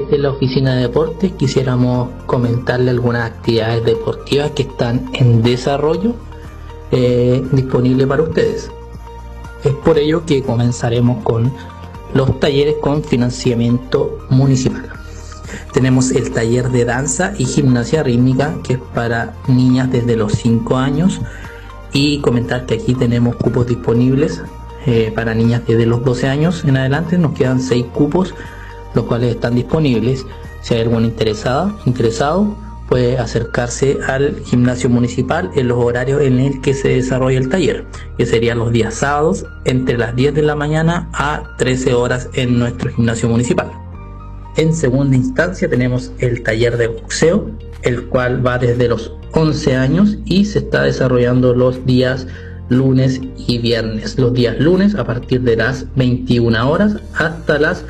desde la oficina de deportes quisiéramos comentarle algunas actividades deportivas que están en desarrollo disponibles para ustedes. Es por ello que comenzaremos con los talleres con financiamiento municipal. Tenemos el taller de danza y gimnasia rítmica, que es para niñas desde los 5 años, y comentar que aquí tenemos cupos disponibles para niñas desde los 12 años en adelante. Nos quedan 6 cupos, los cuales están disponibles. Si hay algún interesado, puede acercarse al gimnasio municipal en los horarios en el que se desarrolla el taller, que serían los días sábados entre las 10 de la mañana a 13 horas en nuestro gimnasio municipal. En segunda instancia tenemos el taller de boxeo, el cual va desde los 11 años y se está desarrollando los días lunes y viernes. Los días lunes a partir de las 21 horas hasta las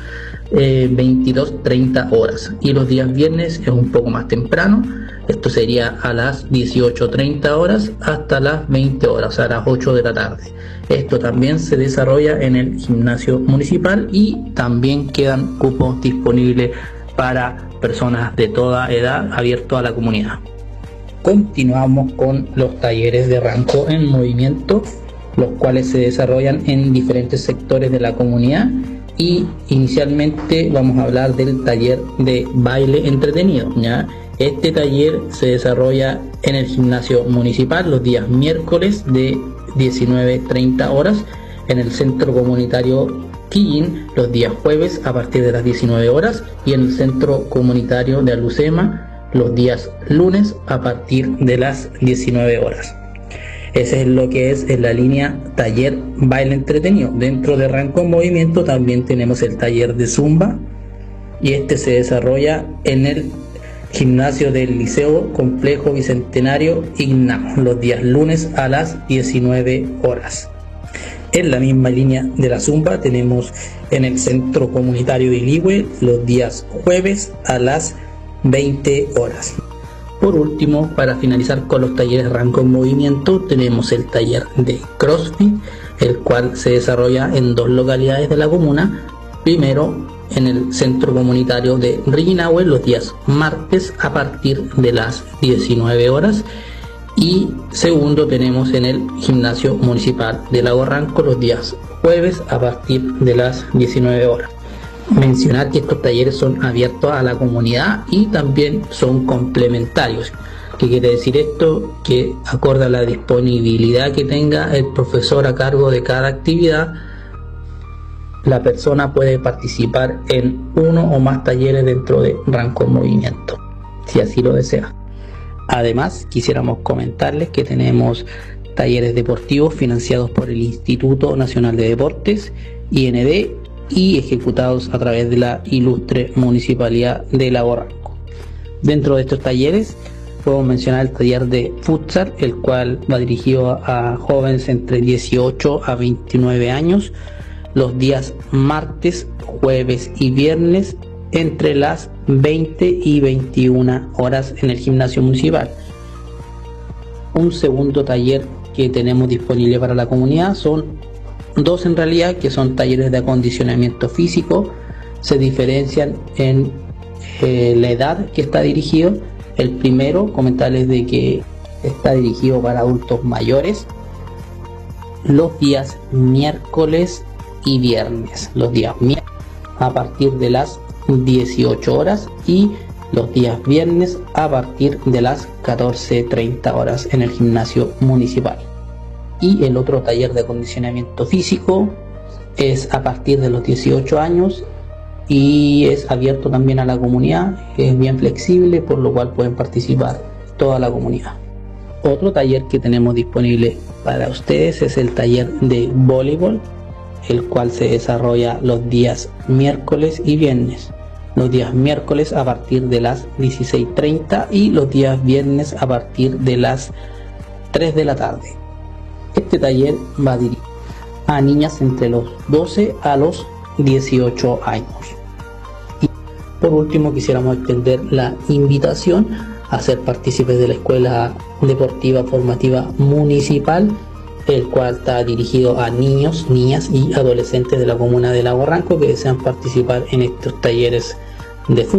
22:30 horas, y los días viernes es un poco más temprano. Esto sería a las 18:30 horas hasta las 20 horas, o sea, a las 8 de la tarde. Esto también se desarrolla en el gimnasio municipal y también quedan cupos disponibles para personas de toda edad, abierto a la comunidad. Continuamos con los talleres de rango en movimiento, los cuales se desarrollan en diferentes sectores de la comunidad. Y inicialmente vamos a hablar del taller de baile entretenido, ¿ya? Este taller se desarrolla en el gimnasio municipal los días miércoles de 19:30 horas, en el centro comunitario Quillín los días jueves a partir de las 19 horas y en el centro comunitario de Alucema los días lunes a partir de las 19 horas. Ese es lo que es en la línea taller baile entretenido. Dentro de rango en movimiento también tenemos el taller de zumba, y este se desarrolla en el gimnasio del Liceo Complejo Bicentenario Ignamo los días lunes a las 19 horas. En la misma línea de la zumba tenemos en el centro comunitario de Iligüe los días jueves a las 20 horas. Por último, para finalizar con los talleres rango en movimiento, tenemos el taller de CrossFit, el cual se desarrolla en 2 localidades de la comuna. Primero, en el centro comunitario de Rillinahue los días martes a partir de las 19 horas. Y segundo, tenemos en el gimnasio municipal de Lago Ranco los días jueves a partir de las 19 horas. Mencionar que estos talleres son abiertos a la comunidad y también son complementarios. ¿Qué quiere decir esto? Que acorde a la disponibilidad que tenga el profesor a cargo de cada actividad, la persona puede participar en uno o más talleres dentro de rango en movimiento, si así lo desea. Además, quisiéramos comentarles que tenemos talleres deportivos financiados por el Instituto Nacional de Deportes, IND, y ejecutados a través de la ilustre Municipalidad de Lago Ranco. Dentro de estos talleres podemos mencionar el taller de futsal, el cual va dirigido a jóvenes entre 18 a 29 años, los días martes, jueves y viernes entre las 20 y 21 horas en el gimnasio municipal. Un segundo taller que tenemos disponible para la comunidad son 2 en realidad, que son talleres de acondicionamiento físico. Se diferencian en la edad que está dirigido. El primero, comentarles de que está dirigido para adultos mayores los días miércoles y viernes. Los días miércoles a partir de las 18 horas y los días viernes a partir de las 14:30 horas en el gimnasio municipal. Y el otro taller de acondicionamiento físico es a partir de los 18 años y es abierto también a la comunidad. Es bien flexible, por lo cual pueden participar toda la comunidad. Otro taller que tenemos disponible para ustedes es el taller de voleibol, el cual se desarrolla los días miércoles y viernes. Los días miércoles a partir de las 16:30 y los días viernes a partir de las 3 de la tarde. Este taller va dirigido a niñas entre los 12 a los 18 años. Y por último, quisiéramos extender la invitación a ser partícipes de la Escuela Deportiva Formativa Municipal, el cual está dirigido a niños, niñas y adolescentes de la comuna de Lago Ranco que desean participar en estos talleres de fútbol.